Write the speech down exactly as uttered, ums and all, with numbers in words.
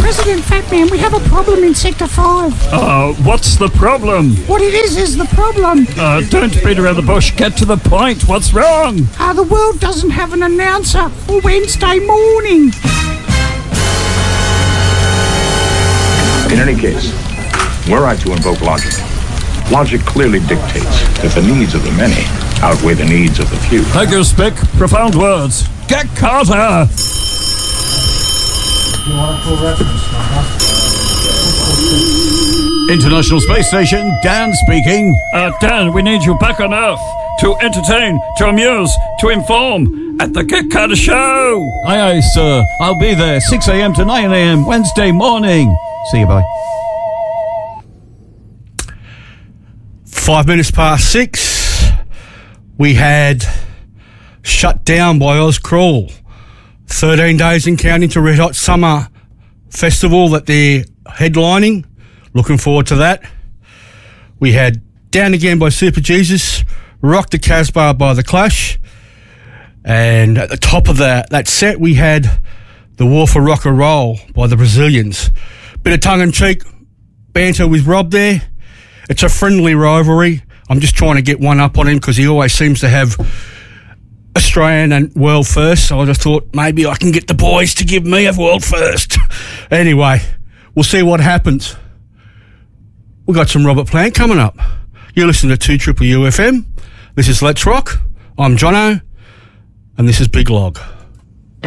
President Fatman, we have a problem in Sector five. Uh, what's the problem? What it is is the problem. Uh, don't beat around the bush. Get to the point. What's wrong? Uh, the world doesn't have an announcer for Wednesday morning. In any case, were I to invoke logic, logic clearly dictates that the needs of the many outweigh the needs of the few. Thank you, Spick. Profound words. Get Carter! International Space Station, Dan speaking. Uh, Dan, we need you back on Earth to entertain, to amuse, to inform at the Get Carter Show. Aye, aye, sir. I'll be there six a.m. to nine a.m. Wednesday morning. See you, bye. Five minutes past six, we had shut down by Ozcrawl. thirteen days in counting to Red Hot Summer Festival that they're headlining. Looking forward to that. We had Down Again by Super Jesus, Rock the Casbah by The Clash, and at the top of that, that set we had The War for Rock and Roll by the Brazilians. Bit of tongue-in-cheek banter with Rob there. It's a friendly rivalry. I'm just trying to get one up on him because he always seems to have Australian and world first, so I just thought maybe I can get the boys to give me a world first. Anyway, we'll see what happens. We've got some Robert Plant coming up. You're listening to two Triple U F M. This is Let's Rock. I'm Jono, and this is Big Log.